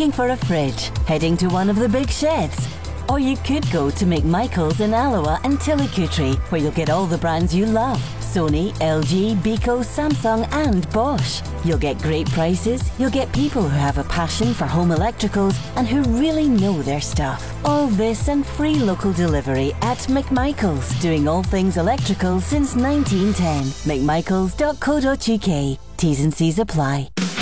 looking for a fridge, heading to one of the big sheds. Or you could go to McMichael's in Alloa and Tillicoultry, where you'll get all the brands you love. Sony, LG, Beko, Samsung and Bosch. You'll get great prices, you'll get people who have a passion for home electricals and who really know their stuff. All this and free local delivery at McMichael's, doing all things electrical since 1910. McMichaels.co.uk. T's and C's apply.